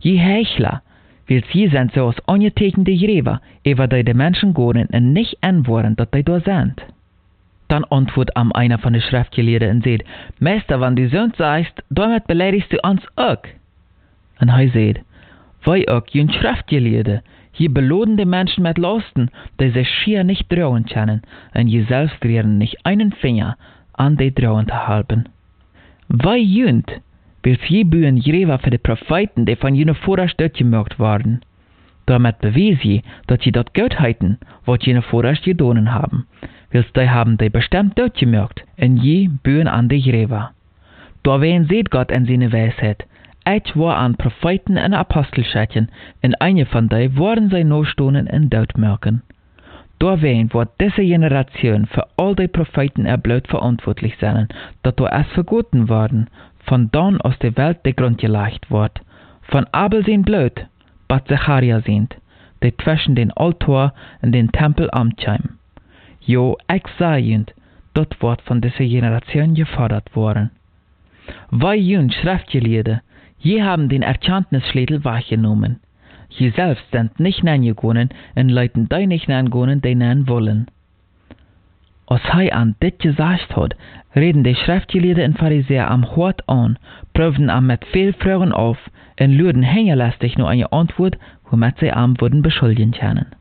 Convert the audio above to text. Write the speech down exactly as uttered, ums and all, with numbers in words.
Je Heuchler, weil sie sind so als angetekende Jrever, über die die Menschen gehen und nicht antworten, dass die da sind. Dann antwortet am einer von den Schriftgelehrten und sagt, Meister, wenn du so sagst, damit beleidigst du uns auch. Und er sagt, weil auch jün Schriftgelehrte, hier belohnen die Menschen mit Lasten, die sich schier nicht trauen können, und je selbst rühren nicht einen Finger an die trauen zu halten. Weil jünt, weil sie bühen Jrever für die Propheten, die von jenen Vorderst gemacht worden. Damit beweis je, dass sie dort Gott heiten, was jene Vorderst gedonen haben. Weil die haben die bestimmt dort gemacht, und je bühen an die Jrever. Da wen seht Gott in seine Weisheit. Ich war an Propheten und Apostelschätchen, und eine von die waren sie nachstonen und dort merken. Da wen wird diese Generation für all die Propheten erblöd verantwortlich sein, dass da erst vergoten worden, von dann aus der Welt der Grund gelegt wird. Von Abel sein Blut, bat Zacharia sind, die zwischen den Altar und den Tempel amtsheim. Jo, ich sah jünd, dort wird von dieser Generation gefordert worden. Weil jünd Schriftgelehrte, je haben den Erkenntnisschlüssel wahrgenommen. Je selbst sind nicht nangegangen und leuten die nicht nangegangen, die nan wollen. Als er an dit gesagt hat, reden die Schriftgelehrten und Pharisäer am Hort an, prüfen am mit viel Fragen auf und luden hängerlästig nur eine Antwort, womit sie am würden beschuldigen können.